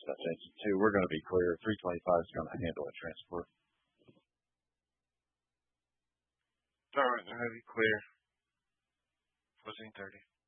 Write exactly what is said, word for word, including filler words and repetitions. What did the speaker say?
That's engine two. We're going to be clear. three twenty-five is going to handle a transport. All right, heavy clear. fourteen thirty.